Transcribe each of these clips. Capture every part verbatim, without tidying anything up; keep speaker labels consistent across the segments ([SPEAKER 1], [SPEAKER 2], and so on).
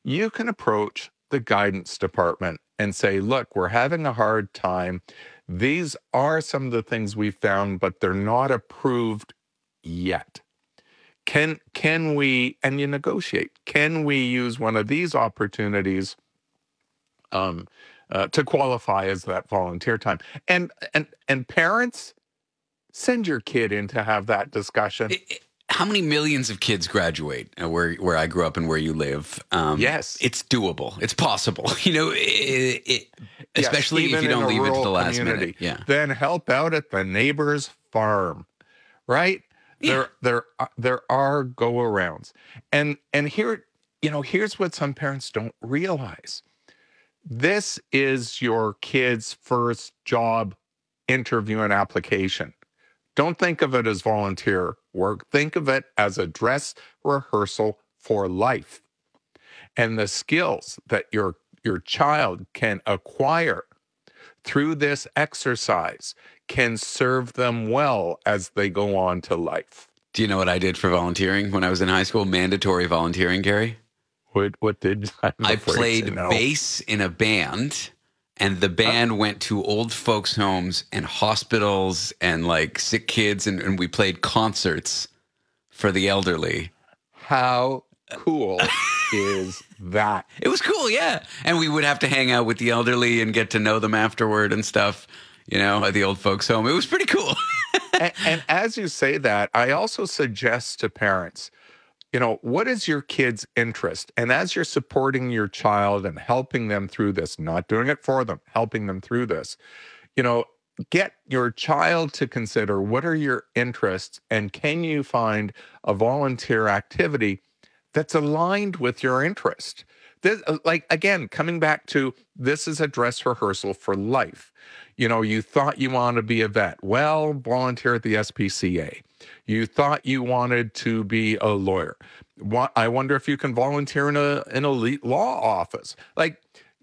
[SPEAKER 1] you can approach the guidance department and say, look, we're having a hard time. These are some of the things we found, but they're not approved yet. Can can we, and you negotiate, can we use one of these opportunities um, uh, to qualify as that volunteer time? And and and parents, send your kid in to have that discussion.
[SPEAKER 2] It, it, how many millions of kids graduate uh, where where I grew up and where you live? Um,
[SPEAKER 1] Yes.
[SPEAKER 2] it's doable. It's possible. You know, it, it,
[SPEAKER 1] Yes,
[SPEAKER 2] especially
[SPEAKER 1] even
[SPEAKER 2] if you
[SPEAKER 1] in
[SPEAKER 2] don't
[SPEAKER 1] a
[SPEAKER 2] leave it to
[SPEAKER 1] rural
[SPEAKER 2] the last
[SPEAKER 1] community.
[SPEAKER 2] minute. Yeah.
[SPEAKER 1] Then help out at the neighbor's farm, right?
[SPEAKER 2] Yeah.
[SPEAKER 1] There, there, uh, there are go-arounds, and and here, you know, here's what some parents don't realize: this is your kid's first job interview and application. Don't think of it as volunteer work. Think of it as a dress rehearsal for life, and the skills that your your child can acquire through this exercise can serve them well as they go on to life.
[SPEAKER 2] Do you know what I did for volunteering when I was in high school? Mandatory volunteering, Gary.
[SPEAKER 1] What what did I'm
[SPEAKER 2] I
[SPEAKER 1] afraid
[SPEAKER 2] played
[SPEAKER 1] to know.
[SPEAKER 2] bass in a band, and the band went to old folks' homes and hospitals and like sick kids, and, and we played concerts for the elderly.
[SPEAKER 1] How cool is that?
[SPEAKER 2] It was cool, yeah. And we would have to hang out with the elderly and get to know them afterward and stuff, you know, at the old folks' home. It was pretty cool.
[SPEAKER 1] and, and as you say that, I also suggest to parents, you know, what is your kid's interest? And as you're supporting your child and helping them through this, not doing it for them, helping them through this, you know, get your child to consider what are your interests and can you find a volunteer activity that's aligned with your interest. This, like, again, coming back to this is a dress rehearsal for life. You know, you thought you wanted to be a vet. Well, volunteer at the S P C A. You thought you wanted to be a lawyer. I wonder if you can volunteer in a, an elite law office. Like,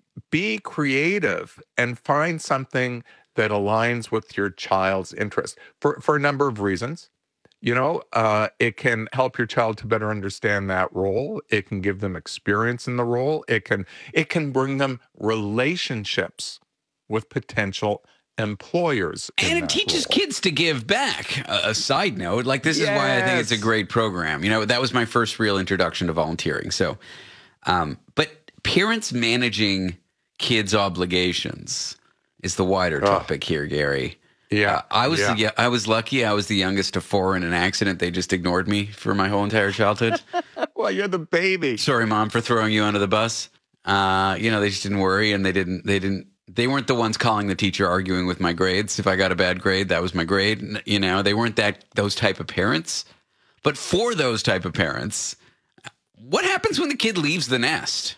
[SPEAKER 1] be creative and find something that aligns with your child's interest for, for a number of reasons. You know, uh, it can help your child to better understand that role. It can give them experience in the role. It can it can bring them relationships with potential employers.
[SPEAKER 2] And it teaches
[SPEAKER 1] role.
[SPEAKER 2] kids to give back. A, a side note, like this yes. is why I think it's a great program. You know, that was my first real introduction to volunteering. So, um, but parents managing kids' obligations is the wider topic oh. here, Gary.
[SPEAKER 1] Yeah,
[SPEAKER 2] uh, I was
[SPEAKER 1] yeah.
[SPEAKER 2] the, I was lucky. I was the youngest of four in an accident. They just ignored me for my whole entire childhood.
[SPEAKER 1] Well, you're the baby.
[SPEAKER 2] Sorry, Mom, for throwing you under the bus. Uh, you know, they just didn't worry, and they didn't. They didn't. They weren't the ones calling the teacher, arguing with my grades. If I got a bad grade, that was my grade. You know, they weren't that those type of parents. But for those type of parents, what happens when the kid leaves the nest?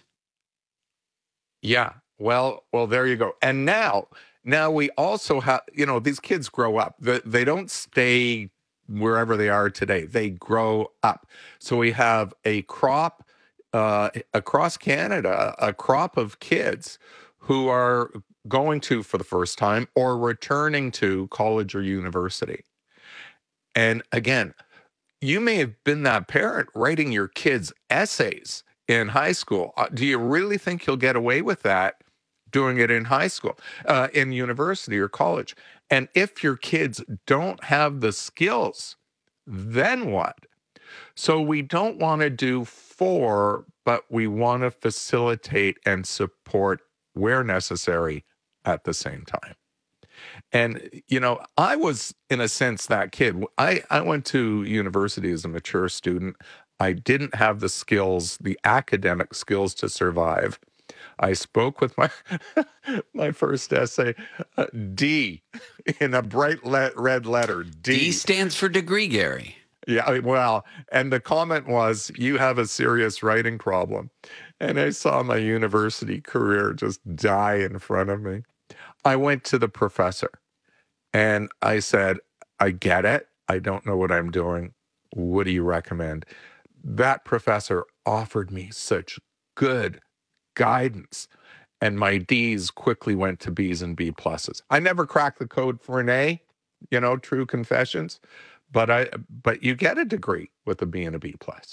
[SPEAKER 1] Yeah. Well, well, there you go. And now. Now we also have, you know, these kids grow up. They, they don't stay wherever they are today. They grow up. So we have a crop uh, across Canada, a crop of kids who are going to, for the first time, or returning to college or university. And again, you may have been that parent writing your kids' essays in high school. Uh, do you really think you'll get away with that? Doing it in high school, uh, in university or college. And if your kids don't have the skills, then what? So we don't want to do for, but we want to facilitate and support where necessary at the same time. And, you know, I was, in a sense, that kid. I, I went to university as a mature student. I didn't have the skills, the academic skills to survive. I spoke with my my first essay, uh, D, in a bright le- red letter, D.
[SPEAKER 2] D stands for degree, Gary.
[SPEAKER 1] Yeah, well, and the comment was, you have a serious writing problem. And I saw my university career just die in front of me. I went to the professor and I said, I get it. I don't know what I'm doing. What do you recommend? That professor offered me such good guidance, and my D's quickly went to B's and B pluses. I never cracked the code for an A, you know, true confessions, but I but you get a degree with a B and a B plus.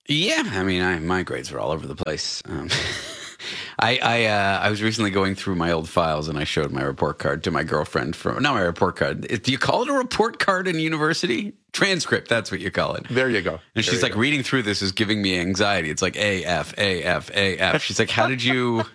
[SPEAKER 2] Yeah, I mean, I, my grades were all over the place. Um, I I, uh, I was recently going through my old files, and I showed my report card to my girlfriend. From not my report card. Do you call it a report card in university? Transcript. That's what you call it.
[SPEAKER 1] There you go.
[SPEAKER 2] And
[SPEAKER 1] there
[SPEAKER 2] she's like,
[SPEAKER 1] go.
[SPEAKER 2] reading through this is giving me anxiety. It's like A F A F A F. She's like, how did you?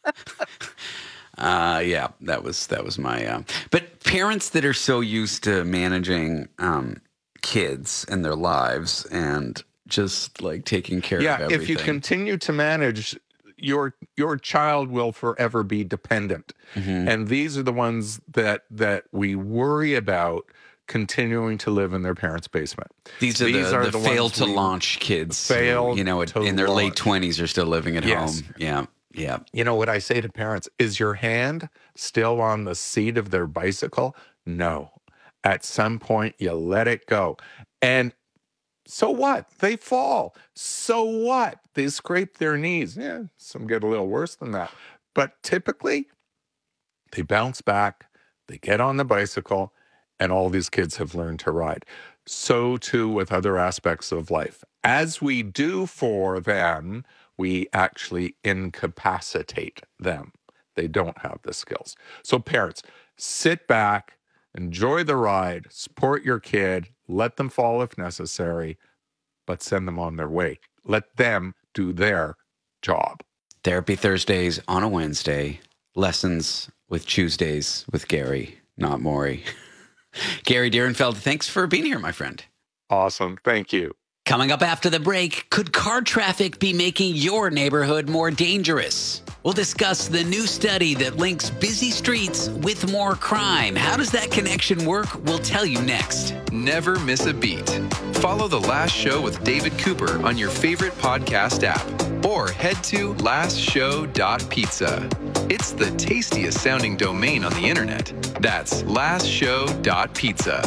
[SPEAKER 2] Uh, yeah, that was that was my. Uh, but parents that are so used to managing um, kids and their lives and just like taking care
[SPEAKER 1] Yeah,
[SPEAKER 2] of everything.
[SPEAKER 1] if you continue to manage, your your child will forever be dependent,
[SPEAKER 2] Mhm.
[SPEAKER 1] and these are the ones that that we worry about continuing to live in their parents' basement.
[SPEAKER 2] These are
[SPEAKER 1] These
[SPEAKER 2] the,
[SPEAKER 1] are
[SPEAKER 2] the,
[SPEAKER 1] the
[SPEAKER 2] fail
[SPEAKER 1] ones
[SPEAKER 2] to
[SPEAKER 1] we-
[SPEAKER 2] launch kids. who,
[SPEAKER 1] failed
[SPEAKER 2] you know,
[SPEAKER 1] to
[SPEAKER 2] in their late
[SPEAKER 1] launch.
[SPEAKER 2] twenties are still living at
[SPEAKER 1] Yes.
[SPEAKER 2] home. Yeah, yeah.
[SPEAKER 1] You know what I say to parents? Is your hand still on the seat of their bicycle? No. At some point, you let it go. And so what? They fall. So what? They scrape their knees. Yeah, some get a little worse than that. But typically, they bounce back, they get on the bicycle, and all these kids have learned to ride. So too with other aspects of life. As we do for them, we actually incapacitate them. They don't have the skills. So parents, sit back, enjoy the ride, support your kid, let them fall if necessary, but send them on their way. Let them do their job.
[SPEAKER 2] Therapy Thursdays on a Wednesday. Lessons with Tuesdays with Gary, not Maury. Gary Dierenfeld, thanks for being here, my friend.
[SPEAKER 1] Awesome. Thank you.
[SPEAKER 2] Coming up after the break, could car traffic be making your neighborhood more dangerous? We'll discuss the new study that links busy streets with more crime. How does that connection work? We'll tell you next.
[SPEAKER 3] Never miss a beat. Follow The Last Show with David Cooper on your favorite podcast app or head to last show dot pizza. It's the tastiest sounding domain on the internet. That's last show dot pizza.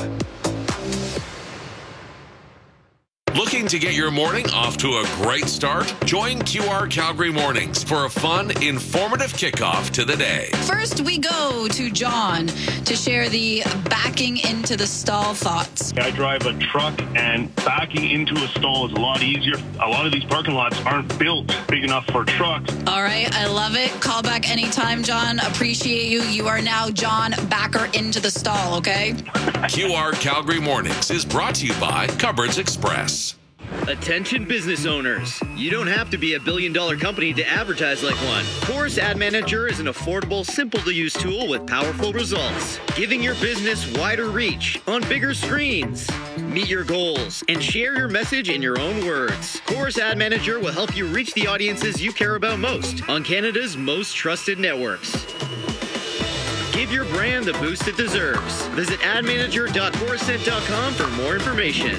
[SPEAKER 4] Looking to get your morning off to a great start? Join Q R Calgary Mornings for a fun, informative kickoff to the day.
[SPEAKER 5] First, we go to John to share the backing into the stall thoughts.
[SPEAKER 6] I drive a truck, and backing into a stall is a lot easier. A lot of these parking lots aren't built big enough for trucks.
[SPEAKER 5] All right, I love it. Call back anytime, John. Appreciate you. You are now John Backer into the stall, okay?
[SPEAKER 4] Q R Calgary Mornings is brought to you by Cupboards Express.
[SPEAKER 7] Attention business owners. You don't have to be a billion dollar company to advertise like one. Chorus Ad Manager is an affordable, simple to use tool with powerful results, giving your business wider reach on bigger screens. Meet your goals and share your message in your own words. Chorus Ad Manager will help you reach the audiences you care about most on Canada's most trusted networks. Give your brand the boost it deserves. Visit ad manager dot coruscent dot com for more information.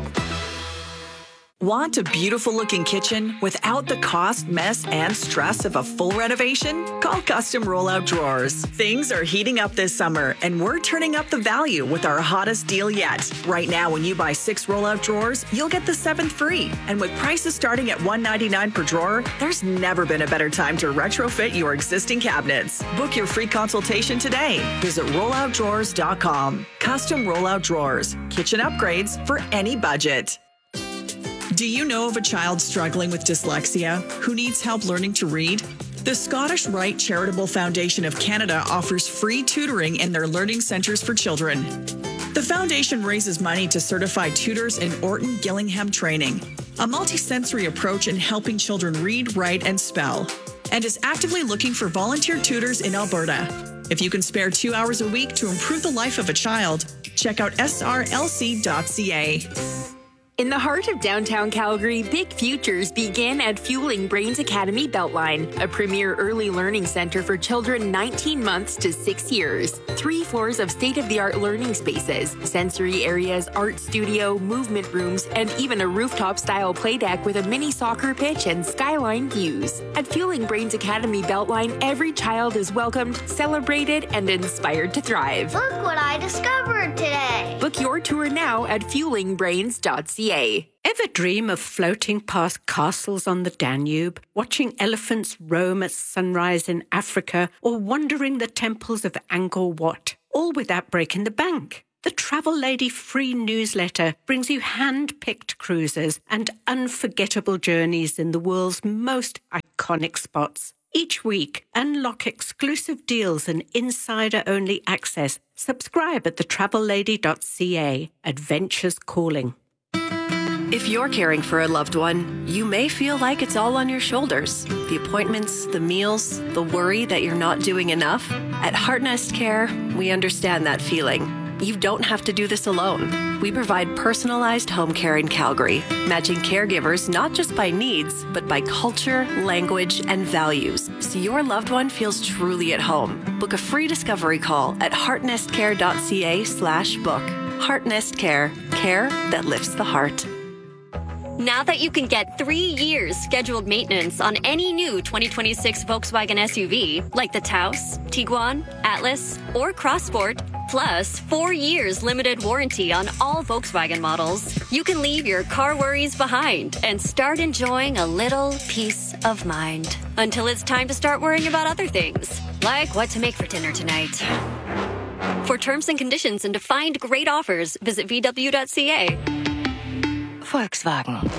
[SPEAKER 8] Want a beautiful looking kitchen without the cost, mess, and stress of a full renovation? Call Custom Rollout Drawers. Things are heating up this summer, and we're turning up the value with our hottest deal yet. Right now, when you buy six rollout drawers, you'll get the seventh free. And with prices starting at one hundred ninety-nine dollars per drawer, there's never been a better time to retrofit your existing cabinets. Book your free consultation today. Visit rollout drawers dot com. Custom Rollout Drawers. Kitchen upgrades for any budget. Do you know of a child struggling with dyslexia who needs help learning to read? The Scottish Rite Charitable Foundation of Canada offers free tutoring in their learning centres for children. The foundation raises money to certify tutors in Orton Gillingham training, a multisensory approach in helping children read, write, and spell, and is actively looking for volunteer tutors in Alberta. If you can spare two hours a week to improve the life of a child, check out S R L C dot C A.
[SPEAKER 9] In the heart of downtown Calgary, big futures begin at Fueling Brains Academy Beltline, a premier early learning center for children nineteen months to six years. Three floors of state-of-the-art learning spaces, sensory areas, art studio, movement rooms, and even a rooftop-style playdeck with a mini soccer pitch and skyline views. At Fueling Brains Academy Beltline, every child is welcomed, celebrated, and inspired to thrive.
[SPEAKER 10] Look what I discovered today.
[SPEAKER 9] Book your tour now at fueling brains dot c a.
[SPEAKER 11] Ever dream of floating past castles on the Danube, watching elephants roam at sunrise in Africa, or wandering the temples of Angkor Wat, all without breaking the bank? The Travel Lady free newsletter brings you hand-picked cruises and unforgettable journeys in the world's most iconic spots. Each week, unlock exclusive deals and insider-only access. Subscribe at the travel lady dot c a. Adventures calling.
[SPEAKER 12] If you're caring for a loved one, you may feel like it's all on your shoulders. The appointments, the meals, the worry that you're not doing enough. At Heartnest Care, we understand that feeling. You don't have to do this alone. We provide personalized home care in Calgary, matching caregivers not just by needs, but by culture, language, and values, so your loved one feels truly at home. Book a free discovery call at heartnestcare dot c a slash book. Heartnest Care, care that lifts the heart.
[SPEAKER 13] Now that you can get three years scheduled maintenance on any new twenty twenty-six Volkswagen S U V, like the Taos, Tiguan, Atlas, or Crossport, plus four years limited warranty on all Volkswagen models, you can leave your car worries behind and start enjoying a little peace of mind. Until it's time to start worrying about other things, like what to make for dinner tonight. For terms and conditions and to find great offers, visit v w dot c a.
[SPEAKER 12] Volkswagen.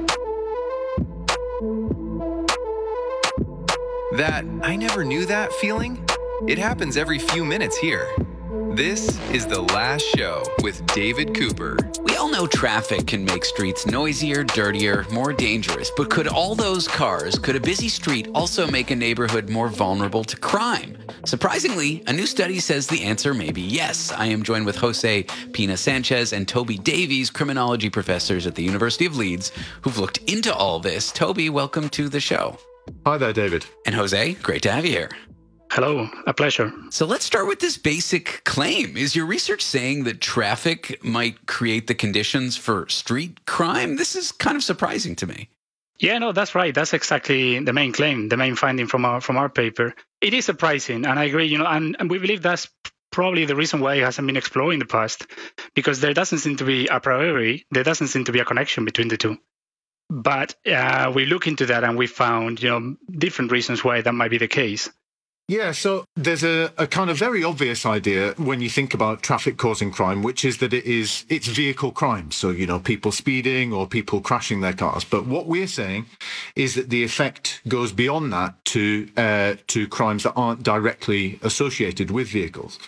[SPEAKER 3] That I never knew that feeling? It happens every few minutes here. This is The Last Show with David Cooper.
[SPEAKER 2] We all know traffic can make streets noisier, dirtier, more dangerous, but could all those cars, could a busy street also make a neighborhood more vulnerable to crime? Surprisingly, a new study says the answer may be yes. I am joined with Jose Pina Sanchez and Toby Davies, criminology professors at the University of Leeds, who've looked into all this. Toby, welcome to the show.
[SPEAKER 14] Hi there, David.
[SPEAKER 2] And Jose, great to have you here.
[SPEAKER 14] Hello, a pleasure.
[SPEAKER 2] So let's start with this basic claim. Is your research saying that traffic might create the conditions for street crime? This is kind of surprising to me.
[SPEAKER 14] Yeah, no, that's right. That's exactly the main claim, the main finding from our from our paper. It is surprising, and I agree, you know, and, and we believe that's probably the reason why it hasn't been explored in the past, because there doesn't seem to be a priori, there doesn't seem to be a connection between the two. But uh, we look into that and we found, you know, different reasons why that might be the case.
[SPEAKER 15] Yeah, so there's a, a kind of very obvious idea when you think about traffic causing crime, which is that it is it's vehicle crime. So, you know, people speeding or people crashing their cars. But what we're saying is that the effect goes beyond that to uh, to crimes that aren't directly associated with vehicles.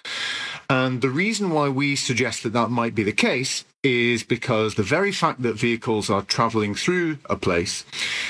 [SPEAKER 15] And the reason why we suggest that that might be the case is because the very fact that vehicles are traveling through a place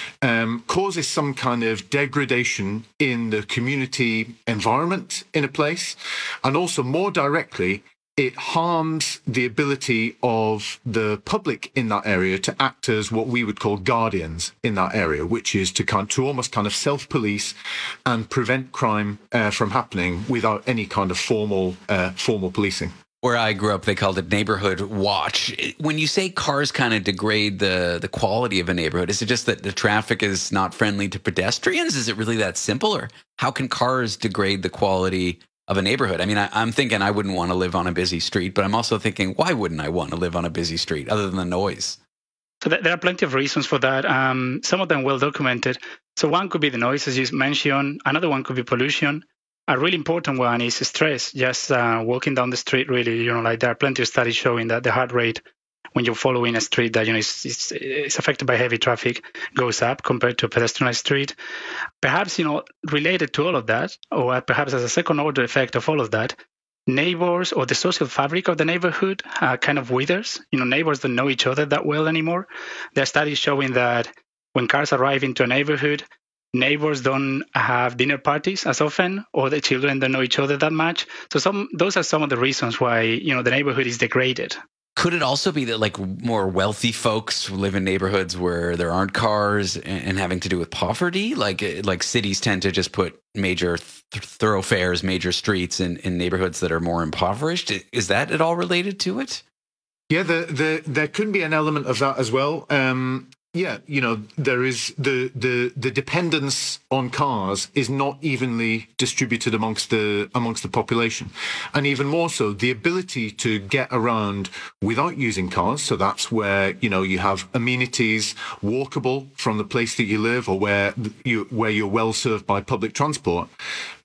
[SPEAKER 15] um, causes some kind of degradation in the community environment in a place. And also more directly, it harms the ability of the public in that area to act as what we would call guardians in that area, which is to kind to almost kind of self-police and prevent crime uh, from happening without any kind of formal uh, formal policing.
[SPEAKER 2] Where I grew up, they called it neighborhood watch. When you say cars kind of degrade the, the quality of a neighborhood, is it just that the traffic is not friendly to pedestrians? Is it really that simple? Or how can cars degrade the quality of a neighborhood? I mean, I, I'm thinking I wouldn't want to live on a busy street, but I'm also thinking, why wouldn't I want to live on a busy street other than the noise?
[SPEAKER 14] So there are plenty of reasons for that. Um, some of them well documented. So one could be the noise, as you mentioned. Another one could be pollution. A really important one is stress. Just uh, walking down the street, really, you know, like there are plenty of studies showing that the heart rate when you're following a street that, you know, is, is, is affected by heavy traffic goes up compared to a pedestrian street. Perhaps, you know, related to all of that, or perhaps as a second order effect of all of that, neighbors or the social fabric of the neighborhood uh, kind of withers. You know, neighbors don't know each other that well anymore. There are studies showing that when cars arrive into a neighborhood, neighbors don't have dinner parties as often, or the children don't know each other that much. So some those are some of the reasons why, you know, the neighborhood is degraded.
[SPEAKER 2] Could it also be that like more wealthy folks live in neighborhoods where there aren't cars and, and having to do with poverty? Like like cities tend to just put major th- thoroughfares, major streets in, in neighborhoods that are more impoverished. Is that at all related to it?
[SPEAKER 15] Yeah, the, the, there could be an element of that as well. Um, yeah, you know, there is the, the the dependence on cars is not evenly distributed amongst the amongst the population, and even more so, the ability to get around without using cars. So that's where, you know, you have amenities walkable from the place that you live, or where you where you're well served by public transport.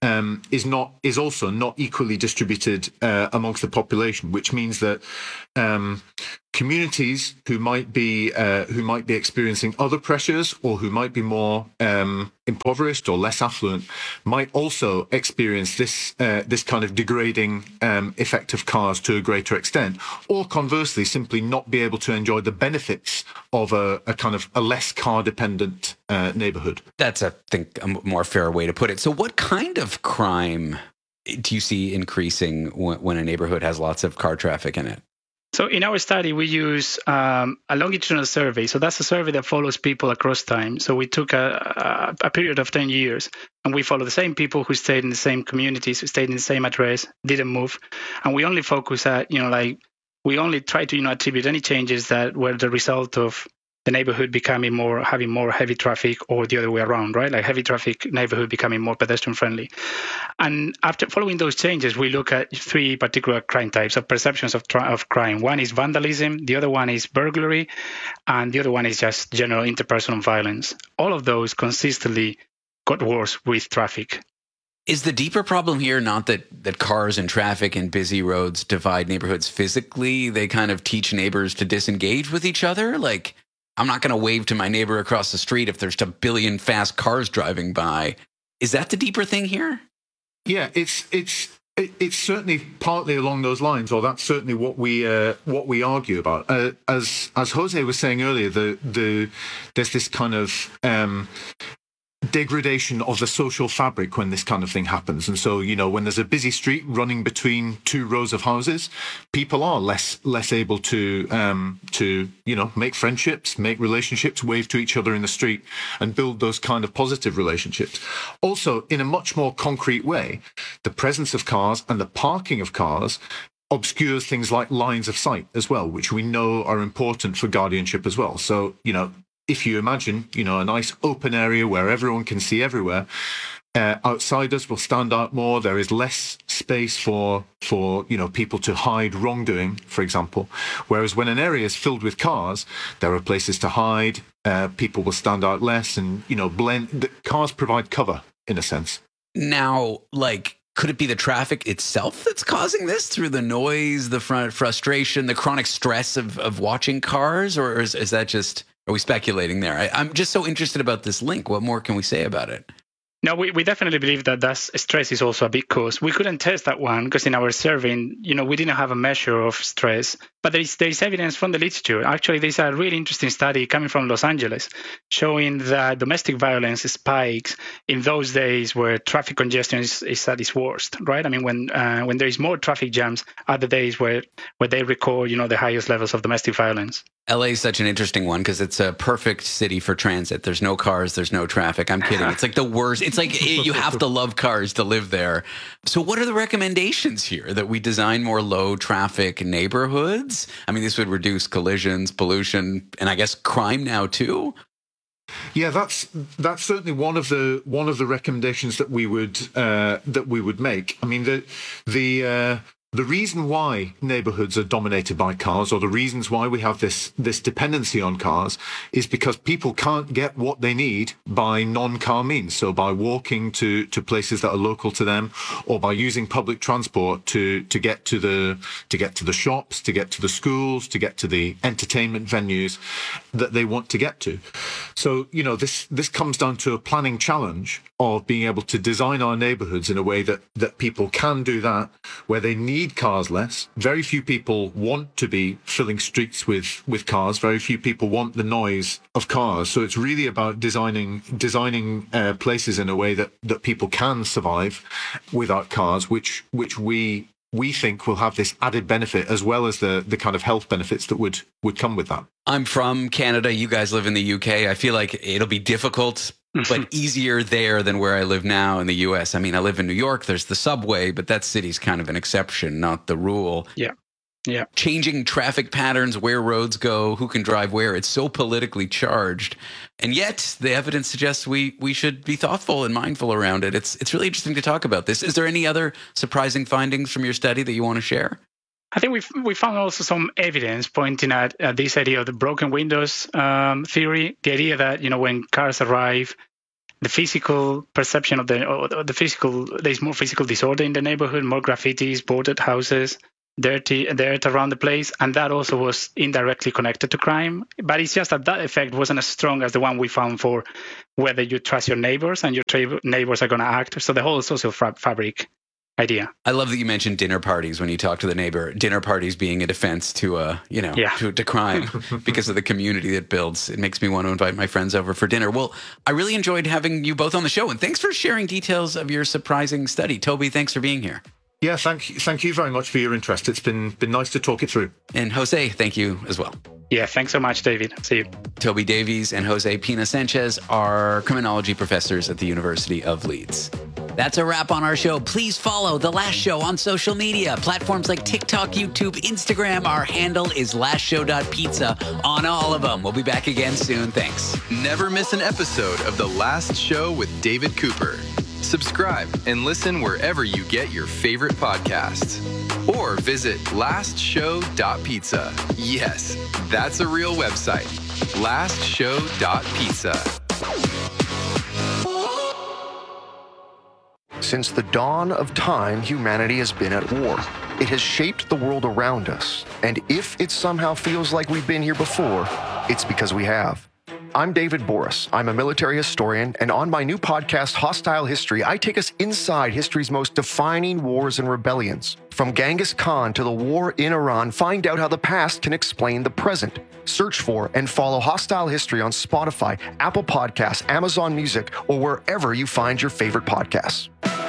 [SPEAKER 15] um, is not is also not equally distributed uh, amongst the population, which means that um, communities who might be uh, who might be experiencing other pressures or who might be more um, impoverished or less affluent might also experience this uh, this kind of degrading um, effect of cars to a greater extent, or conversely, simply not be able to enjoy the benefits of a, a kind of a less car dependent uh, neighborhood.
[SPEAKER 2] That's, I think, a more fair way to put it. So, what kind of crime do you see increasing when, when a neighborhood has lots of car traffic in it?
[SPEAKER 14] So in our study, we use um, a longitudinal survey. So that's a survey that follows people across time. So we took a, a, a period of ten years, and we follow the same people who stayed in the same communities, who stayed in the same address, didn't move. And we only focus at, you know, like, we only try to, you know, attribute any changes that were the result of the neighborhood becoming more, having more heavy traffic, or the other way around, right? Like heavy traffic neighborhood becoming more pedestrian friendly. And after following those changes, we look at three particular crime types of perceptions of, tri- of crime. One is vandalism, the other one is burglary, and the other one is just general interpersonal violence. All of those consistently got worse with traffic.
[SPEAKER 2] Is the deeper problem here not that, that cars and traffic and busy roads divide neighborhoods physically? They kind of teach neighbors to disengage with each other? Like, I'm not going to wave to my neighbor across the street if there's a billion fast cars driving by. Is that the deeper thing here?
[SPEAKER 15] Yeah, it's it's it's certainly partly along those lines, or that's certainly what we uh, what we argue about. Uh, as as Jose was saying earlier, the the there's this kind of um, degradation of the social fabric when this kind of thing happens. And so, you know, when there's a busy street running between two rows of houses, people are less less able to um to you know make friendships, make relationships, wave to each other in the street, and build those kind of positive relationships. Also, in a much more concrete way, the presence of cars and the parking of cars obscures things like lines of sight as well, which we know are important for guardianship as well. So, you know, if you imagine, you know, a nice open area where everyone can see everywhere, uh, outsiders will stand out more. There is less space for, for, you know, people to hide wrongdoing, for example. Whereas when an area is filled with cars, there are places to hide. Uh, people will stand out less, and, you know, blend. The cars provide cover in a sense.
[SPEAKER 2] Now, like, could it be the traffic itself that's causing this through the noise, the fr- frustration, the chronic stress of, of watching cars? Or is, is that just... Are we speculating there? I, I'm just so interested about this link. What more can we say about it?
[SPEAKER 14] No, we, we definitely believe that that's, stress is also a big cause. We couldn't test that one because in our survey, you know, we didn't have a measure of stress. But there is, there is evidence from the literature. Actually, there's a really interesting study coming from Los Angeles showing that domestic violence spikes in those days where traffic congestion is, is at its worst, right? I mean, when uh, when there is more traffic jams are the days where, where they record, you know, the highest levels of domestic violence.
[SPEAKER 2] L A is such an interesting one because it's a perfect city for transit. There's no cars. There's no traffic. I'm kidding. It's like the worst. It's like you have to love cars to live there. So what are the recommendations here? That we design more low traffic neighborhoods? I mean, this would reduce collisions, pollution, and I guess crime now too.
[SPEAKER 15] Yeah, that's that's certainly one of the one of the recommendations that we would uh, that we would make. I mean, the the uh, the reason why neighborhoods are dominated by cars, or the reasons why we have this this dependency on cars, is because people can't get what they need by non-car means. So by walking to, to places that are local to them, or by using public transport to, to get to the to get to the shops, to get to the schools, to get to the entertainment venues that they want to get to. So, you know, this this comes down to a planning challenge of being able to design our neighborhoods in a way that, that people can do that, where they need cars less. Very few people want to be filling streets with, with cars. Very few people want the noise of cars. So it's really about designing designing uh, places in a way that, that people can survive without cars, which which we we think will have this added benefit, as well as the the kind of health benefits that would would come with that.
[SPEAKER 2] I'm from Canada. You guys live in the U K. I feel like it'll be difficult, but easier there than where I live now in the U S. I mean, I live in New York. There's the subway, but that city's kind of an exception, not the rule.
[SPEAKER 14] Yeah. Yeah.
[SPEAKER 2] Changing traffic patterns, where roads go, who can drive where. It's so politically charged. And yet the evidence suggests we we should be thoughtful and mindful around it. It's it's really interesting to talk about this. Is there any other surprising findings from your study that you want to share?
[SPEAKER 14] I think we we found also some evidence pointing at, at this idea of the broken windows um, theory, the idea that, you know, when cars arrive, the physical perception of the, or the physical, there's more physical disorder in the neighborhood, more graffitis, boarded houses, dirty dirt around the place, and that also was indirectly connected to crime. But it's just that that effect wasn't as strong as the one we found for whether you trust your neighbors and your tra- neighbors are going to act. So the whole social fa- fabric idea.
[SPEAKER 2] I love that you mentioned dinner parties when you talk to the neighbor. Dinner parties being a defense to, uh, you know,
[SPEAKER 14] yeah.
[SPEAKER 2] to, to crime because of the community it builds. It makes me want to invite my friends over for dinner. Well, I really enjoyed having you both on the show, and thanks for sharing details of your surprising study. Toby, thanks for being here.
[SPEAKER 15] Yeah, thank you, thank you very much for your interest. It's been been nice to talk it through.
[SPEAKER 2] And Jose, thank you as well.
[SPEAKER 14] Yeah, thanks so much, David. See you.
[SPEAKER 2] Toby Davies and Jose Pina Sanchez are criminology professors at the University of Leeds. That's a wrap on our show. Please follow The Last Show on social media. Platforms like TikTok, YouTube, Instagram. Our handle is last show dot pizza on all of them. We'll be back again soon. Thanks.
[SPEAKER 3] Never miss an episode of The Last Show with David Cooper. Subscribe and listen wherever you get your favorite podcasts. Or visit last show dot pizza. Yes, that's a real website. last show dot pizza.
[SPEAKER 16] Since the dawn of time, humanity has been at war. It has shaped the world around us. And if it somehow feels like we've been here before, it's because we have. I'm David Boris. I'm a military historian, and on my new podcast, Hostile History, I take us inside history's most defining wars and rebellions. From Genghis Khan to the war in Iran, find out how the past can explain the present. Search for and follow Hostile History on Spotify, Apple Podcasts, Amazon Music, or wherever you find your favorite podcasts.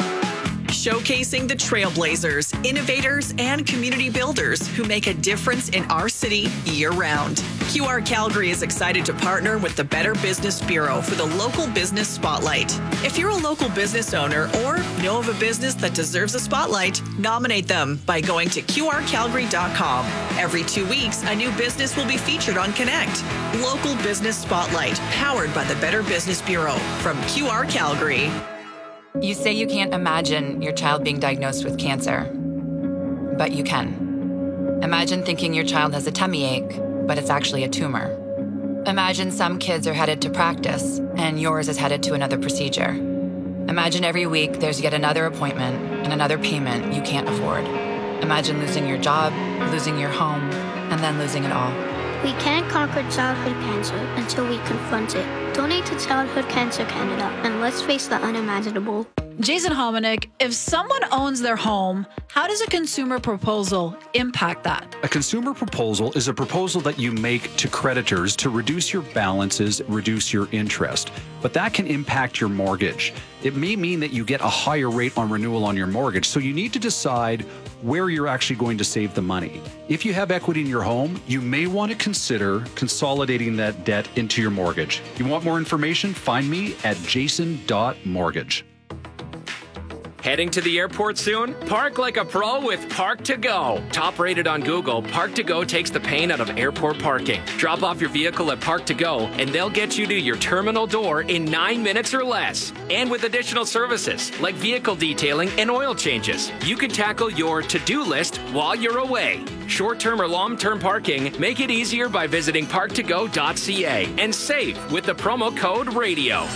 [SPEAKER 8] Showcasing the trailblazers, innovators, and community builders who make a difference in our city year-round. Q R Calgary is excited to partner with the Better Business Bureau for the Local Business Spotlight. If you're a local business owner or know of a business that deserves a spotlight, nominate them by going to Q R calgary dot com. Every two weeks, a new business will be featured on Connect. Local Business Spotlight, powered by the Better Business Bureau from Q R Calgary.
[SPEAKER 17] You say you can't imagine your child being diagnosed with cancer, but you can. Imagine thinking your child has a tummy ache, but it's actually a tumor. Imagine some kids are headed to practice, and yours is headed to another procedure. Imagine every week there's yet another appointment and another payment you can't afford. Imagine losing your job, losing your home, and then losing it all.
[SPEAKER 10] We can't conquer childhood cancer until we confront it. Donate to Childhood Cancer Canada, and let's face the unimaginable.
[SPEAKER 5] Jason Hominick, if someone owns their home, how does a consumer proposal impact that?
[SPEAKER 18] A consumer proposal is a proposal that you make to creditors to reduce your balances, reduce your interest. But that can impact your mortgage. It may mean that you get a higher rate on renewal on your mortgage, so you need to decide where you're actually going to save the money. If you have equity in your home, you may want to consider consolidating that debt into your mortgage. You want more information? Find me at jason dot mortgage.
[SPEAKER 19] Heading to the airport soon? Park like a pro with Park to Go. Top rated on Google, Park to Go takes the pain out of airport parking. Drop off your vehicle at Park to Go, and they'll get you to your terminal door in nine minutes or less. And with additional services like vehicle detailing and oil changes, you can tackle your to-do list while you're away. Short-term or long-term parking, make it easier by visiting park to go dot c a and save with the promo code RADIO.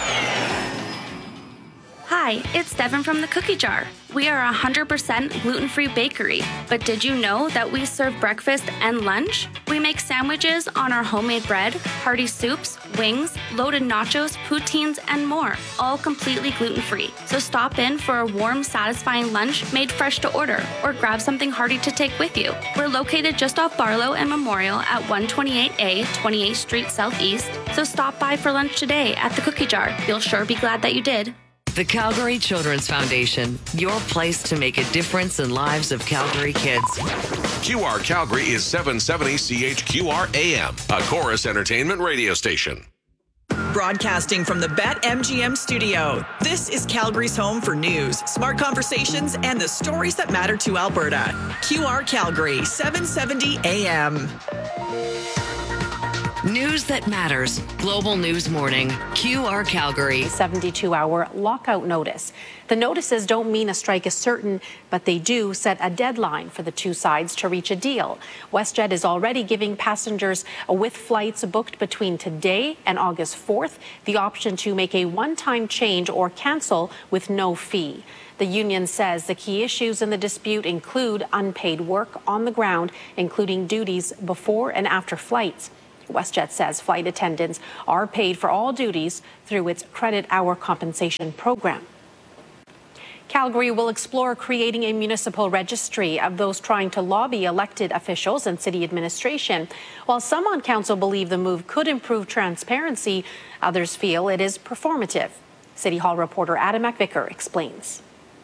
[SPEAKER 20] Hi, it's Devin from the Cookie Jar. We are a one hundred percent gluten-free bakery, but did you know that we serve breakfast and lunch? We make sandwiches on our homemade bread, hearty soups, wings, loaded nachos, poutines, and more, all completely gluten-free. So stop in for a warm, satisfying lunch made fresh to order, or grab something hearty to take with you. We're located just off Barlow and Memorial at one twenty-eight A, twenty-eighth Street Southeast, so stop by for lunch today at the Cookie Jar. You'll sure be glad that you did.
[SPEAKER 21] The Calgary Children's Foundation, your place to make a difference in lives of Calgary kids.
[SPEAKER 4] Q R Calgary is seven seventy C H Q R A M, a Chorus Entertainment radio station.
[SPEAKER 8] Broadcasting from the BetMGM studio, this is Calgary's home for news, smart conversations, and the stories that matter to Alberta. Q R Calgary, seven seventy A M.
[SPEAKER 21] News news that matters. Global News Morning, Q R Calgary.
[SPEAKER 1] seventy-two hour lockout notice. The notices don't mean a strike is certain, but they do set a deadline for the two sides to reach a deal. WestJet is already giving passengers with flights booked between today and August fourth the option to make a one-time change or cancel with no fee. The union says the key issues in the dispute include unpaid work on the ground, including duties before and after flights. WestJet says flight attendants are paid for all duties through its credit hour compensation program. Calgary will explore creating a municipal registry of those trying to lobby elected officials and city administration. While some on council believe the move could improve transparency, others feel it is performative. City Hall reporter Adam McVicker explains.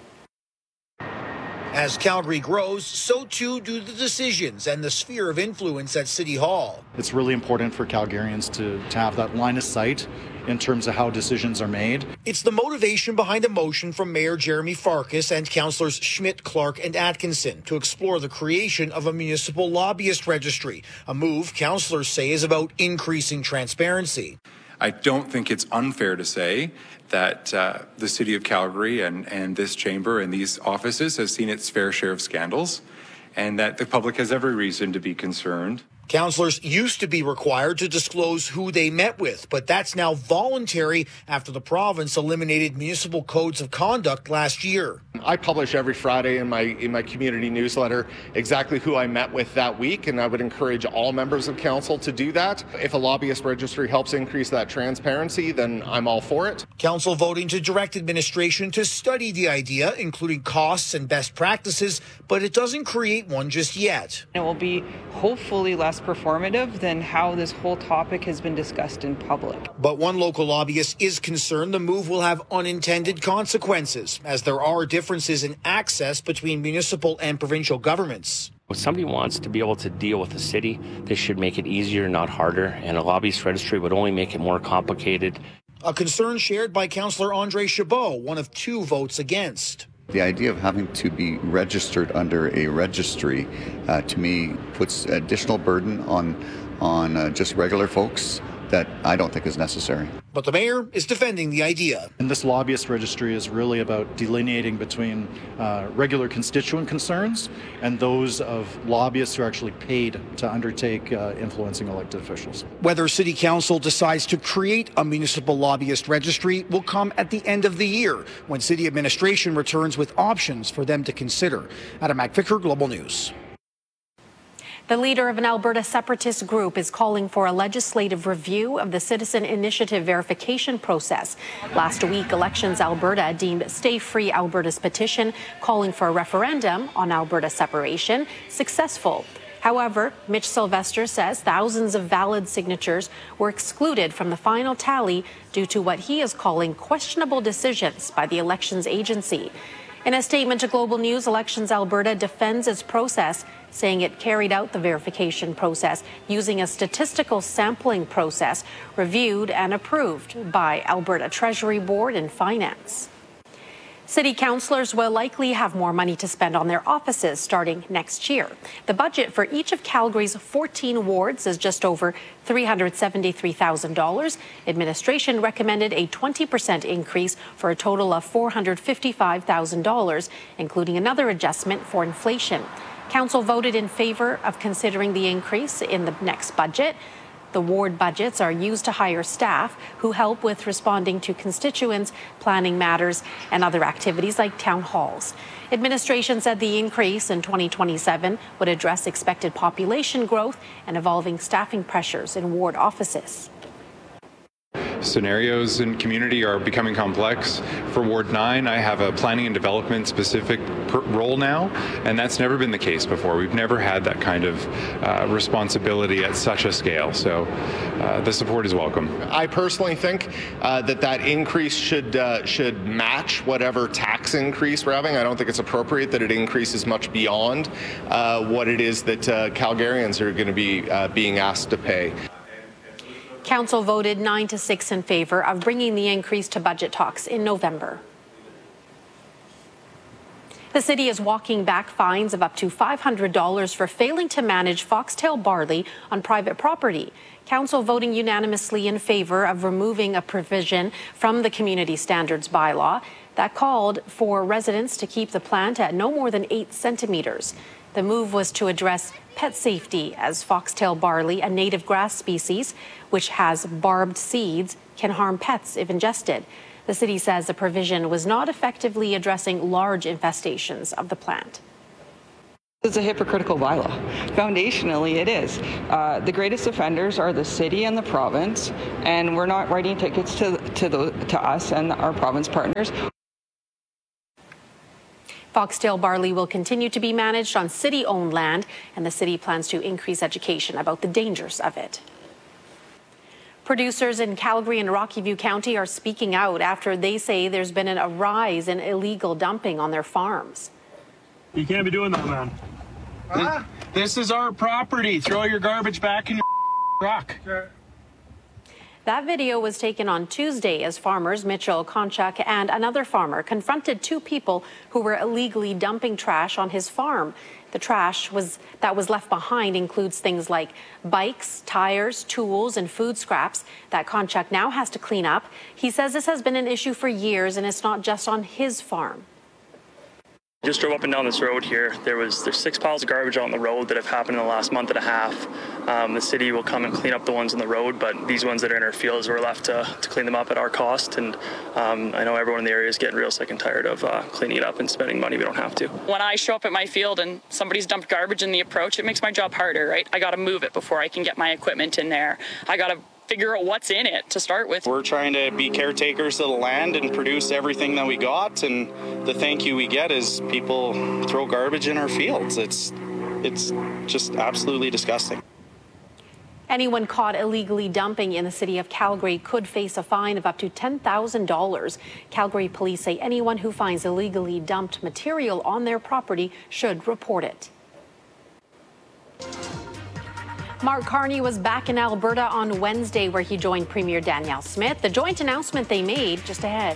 [SPEAKER 22] As Calgary grows, so too do the decisions and the sphere of influence at City Hall.
[SPEAKER 23] It's really important for Calgarians to, to have that line of sight in terms of how decisions are made.
[SPEAKER 22] It's the motivation behind a motion from Mayor Jeremy Farkas and councillors Schmidt, Clark and Atkinson to explore the creation of a municipal lobbyist registry, a move councillors say is about increasing transparency.
[SPEAKER 24] I don't think it's unfair to say that uh, the City of Calgary and, and this chamber and these offices has seen its fair share of scandals, and that the public has every reason to be concerned.
[SPEAKER 22] Councillors used to be required to disclose who they met with, but that's now voluntary after the province eliminated municipal codes of conduct last year.
[SPEAKER 25] I publish every Friday in my in my community newsletter exactly who I met with that week, and I would encourage all members of council to do that. If a lobbyist registry helps increase that transparency, then I'm all for it.
[SPEAKER 22] Council voting to direct administration to study the idea, including costs and best practices, but it doesn't create one just yet.
[SPEAKER 26] It will be hopefully less performative than how this whole topic has been discussed in public.
[SPEAKER 22] But one local lobbyist is concerned the move will have unintended consequences, as there are differences in access between municipal and provincial governments.
[SPEAKER 27] If somebody wants to be able to deal with the city, they should make it easier, not harder, and a lobbyist registry would only make it more complicated.
[SPEAKER 22] A concern shared by Councillor Andre Chabot, one of two votes against.
[SPEAKER 28] The idea of having to be registered under a registry, uh, to me, puts additional burden on on uh, just regular folks that I don't think is necessary.
[SPEAKER 22] But the mayor is defending the idea.
[SPEAKER 23] And this lobbyist registry is really about delineating between uh, regular constituent concerns and those of lobbyists who are actually paid to undertake uh, influencing elected officials.
[SPEAKER 22] Whether City Council decides to create a municipal lobbyist registry will come at the end of the year, when City Administration returns with options for them to consider. Adam McVicker, Global News.
[SPEAKER 1] The leader of an Alberta separatist group is calling for a legislative review of the citizen initiative verification process. Last week, Elections Alberta deemed Stay Free Alberta's petition calling for a referendum on Alberta separation successful. However, Mitch Sylvester says thousands of valid signatures were excluded from the final tally due to what he is calling questionable decisions by the elections agency. In a statement to Global News, Elections Alberta defends its process, saying it carried out the verification process using a statistical sampling process reviewed and approved by Alberta Treasury Board and Finance. City councillors will likely have more money to spend on their offices starting next year. The budget for each of Calgary's fourteen wards is just over three hundred seventy-three thousand dollars. Administration recommended a twenty percent increase for a total of four hundred fifty-five thousand dollars, including another adjustment for inflation. Council voted in favour of considering the increase in the next budget. The ward budgets are used to hire staff who help with responding to constituents, planning matters, and other activities like town halls. Administration said the increase in twenty twenty-seven would address expected population growth and evolving staffing pressures in ward offices.
[SPEAKER 24] Scenarios in community are becoming complex. For Ward nine, I have a planning and development specific per- role now, and that's never been the case before. We've never had that kind of uh, responsibility at such a scale, so uh, the support is welcome.
[SPEAKER 25] I personally think uh, that that increase should uh, should match whatever tax increase we're having. I don't think it's appropriate that it increases much beyond uh, what it is that uh, Calgarians are going to be uh, being asked to pay.
[SPEAKER 1] Council voted nine to six in favour of bringing the increase to budget talks in November. The city is walking back fines of up to five hundred dollars for failing to manage foxtail barley on private property. Council voting unanimously in favor of removing a provision from the community standards bylaw that called for residents to keep the plant at no more than eight centimeters. The move was to address pet safety, as foxtail barley, a native grass species which has barbed seeds, can harm pets if ingested. The city says the provision was not effectively addressing large infestations of the plant.
[SPEAKER 26] It's a hypocritical bylaw. Foundationally, it is. Uh, the greatest offenders are the city and the province, and we're not writing tickets to to, the, to us and our province partners.
[SPEAKER 1] Foxtail barley will continue to be managed on city-owned land, and the city plans to increase education about the dangers of it. Producers in Calgary and Rocky View County are speaking out after they say there's been a rise in illegal dumping on their farms.
[SPEAKER 6] You can't be doing that, man. Huh? This, this is our property. Throw your garbage back in your truck. Sure.
[SPEAKER 1] That video was taken on Tuesday as farmers Mitchell Konchak and another farmer confronted two people who were illegally dumping trash on his farm. The trash was that was left behind includes things like bikes, tires, tools, and food scraps that Konchak now has to clean up. He says this has been an issue for years, and it's not just on his farm.
[SPEAKER 7] Just drove up and down this road here. There was there's six piles of garbage on the road that have happened in the last month and a half. Um, the city will come and clean up the ones on the road, but these ones that are in our fields, we're left to, to clean them up at our cost. And um, I know everyone in the area is getting real sick and tired of uh, cleaning it up and spending money we don't have to.
[SPEAKER 9] When I show up at my field and somebody's dumped garbage in the approach, it makes my job harder, right? I got to move it before I can get my equipment in there. I got to figure out what's in it to start with.
[SPEAKER 6] We're trying to be caretakers of the land and produce everything that we got, and the thank you we get is people throw garbage in our fields. It's it's just absolutely disgusting.
[SPEAKER 1] Anyone caught illegally dumping in the city of Calgary could face a fine of up to ten thousand dollars. Calgary police say anyone who finds illegally dumped material on their property should report it. Mark Carney was back in Alberta on Wednesday, where he joined Premier Danielle Smith. The joint announcement they made just ahead.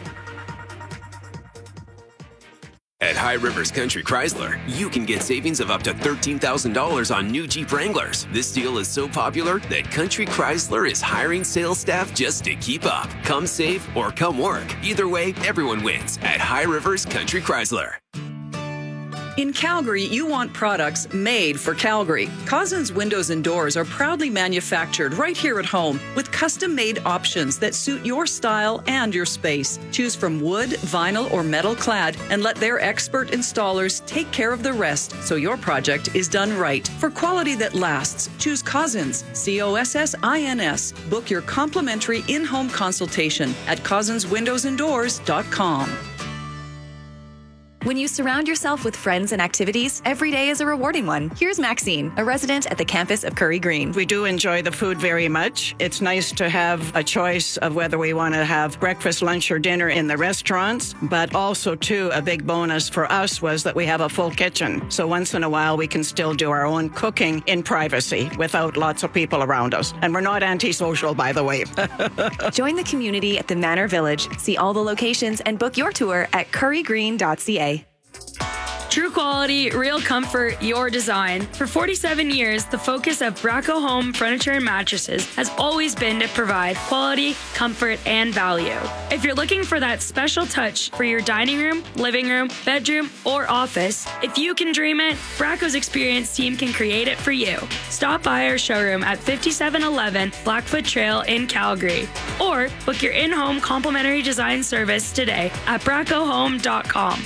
[SPEAKER 11] At High Rivers Country Chrysler, you can get savings of up to thirteen thousand dollars on new Jeep Wranglers. This deal is so popular that Country Chrysler is hiring sales staff just to keep up. Come save or come work. Either way, everyone wins at High Rivers Country Chrysler.
[SPEAKER 8] In Calgary, you want products made for Calgary. Cousins Windows and Doors are proudly manufactured right here at home with custom-made options that suit your style and your space. Choose from wood, vinyl, or metal clad and let their expert installers take care of the rest so your project is done right. For quality that lasts, choose Cousins, C O S S I N S. Book your complimentary in-home consultation at cousins windows and doors dot com.
[SPEAKER 12] When you surround yourself with friends and activities, every day is a rewarding one. Here's Maxine, a resident at the campus of Curry Green.
[SPEAKER 13] We do enjoy the food very much. It's nice to have a choice of whether we want to have breakfast, lunch, or dinner in the restaurants. But also, too, a big bonus for us was that we have a full kitchen. So once in a while, we can still do our own cooking in privacy without lots of people around us. And we're not antisocial, by the way.
[SPEAKER 12] Join the community at the Manor Village. See all the locations and book your tour at curry green dot c a.
[SPEAKER 14] True quality, real comfort, your design. For forty-seven years, the focus of Braco Home Furniture and Mattresses has always been to provide quality, comfort, and value. If you're looking for that special touch for your dining room, living room, bedroom, or office, if you can dream it, Braco's experienced team can create it for you. Stop by our showroom at fifty-seven eleven Blackfoot Trail in Calgary, or book your in-home complimentary design service today at braco home dot com.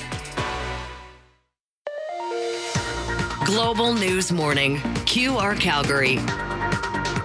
[SPEAKER 21] Global News Morning, Q R Calgary.